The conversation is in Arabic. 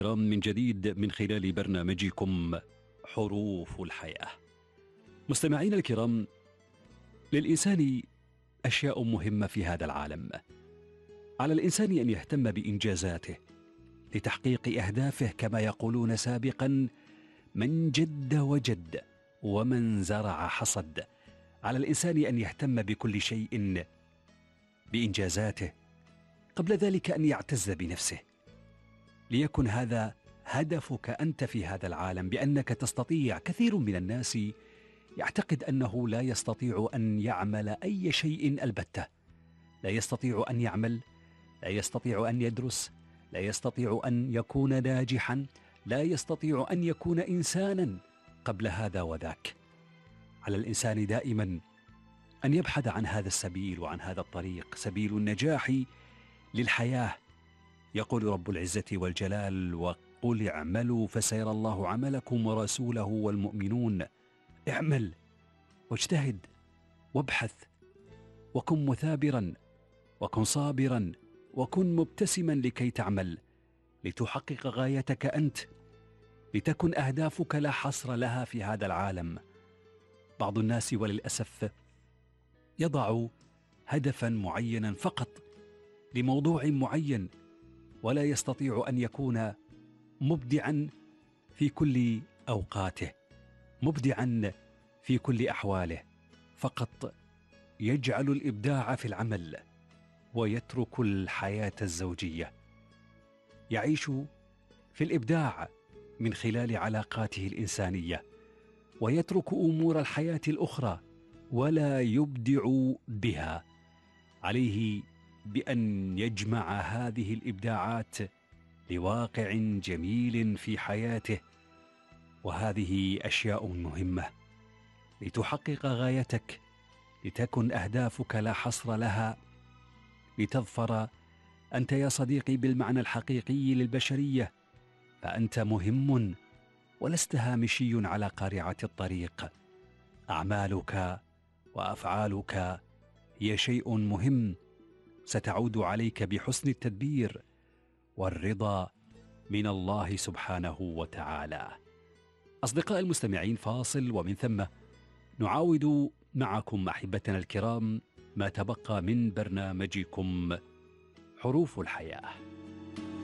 من جديد من خلال برنامجكم حروف الحياة. مستمعين الكرام، للإنسان أشياء مهمة في هذا العالم. على الإنسان أن يهتم بإنجازاته لتحقيق أهدافه، كما يقولون سابقا: من جد وجد ومن زرع حصد. على الإنسان أن يهتم بكل شيء بإنجازاته، قبل ذلك أن يعتز بنفسه، ليكن هذا هدفك أنت في هذا العالم، بأنك تستطيع. كثير من الناس يعتقد أنه لا يستطيع أن يعمل أي شيء البتة، لا يستطيع أن يعمل، لا يستطيع أن يدرس، لا يستطيع أن يكون ناجحا، لا يستطيع أن يكون إنسانا قبل هذا وذاك. على الإنسان دائما أن يبحث عن هذا السبيل وعن هذا الطريق، سبيل النجاح للحياة. يقول رب العزة والجلال: وقل اعملوا فسيرى الله عملكم ورسوله والمؤمنون. اعمل واجتهد وابحث وكن مثابرا وكن صابرا وكن مبتسما لكي تعمل لتحقق غايتك أنت، لتكن أهدافك لا حصر لها في هذا العالم. بعض الناس وللأسف يضع هدفا معينا فقط لموضوع معين، ولا يستطيع أن يكون مبدعا في كل أوقاته، مبدعا في كل أحواله، فقط يجعل الإبداع في العمل ويترك الحياة الزوجية. يعيش في الإبداع من خلال علاقاته الإنسانية، ويترك أمور الحياة الأخرى ولا يبدع بها. عليه بأن يجمع هذه الإبداعات لواقع جميل في حياته، وهذه أشياء مهمة لتحقق غايتك، لتكن أهدافك لا حصر لها، لتظفر أنت يا صديقي بالمعنى الحقيقي للبشرية. فأنت مهم ولست هامشي على قارعة الطريق. أعمالك وأفعالك هي شيء مهم ستعود عليك بحسن التدبير والرضا من الله سبحانه وتعالى. أصدقاء المستمعين، فاصل ومن ثم نعاود معكم أحبتنا الكرام ما تبقى من برنامجكم حروف الحياة.